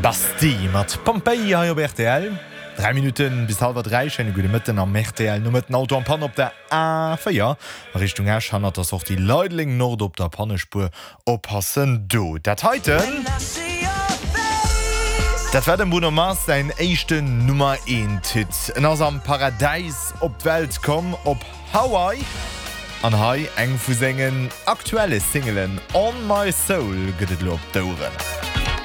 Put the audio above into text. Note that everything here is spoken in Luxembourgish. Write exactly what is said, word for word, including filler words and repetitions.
Basti mat Pompeii ha op R T L. drei Minuten bis halber drei schenne gute Mëtten am R T L no met Auto an Pan op der A vier. Richtung Äsch hannner ass och die Leidling Nord op der Pannespur oppassen do. Dat heiten Dat war dem Bruno Mars sein echten Nummer eins Hit. En ass am Paradies op Welt kom op Hawaii. An Hai eng vu sengen aktuelle Singelen On My Soul gëtt lo op d'Ohren.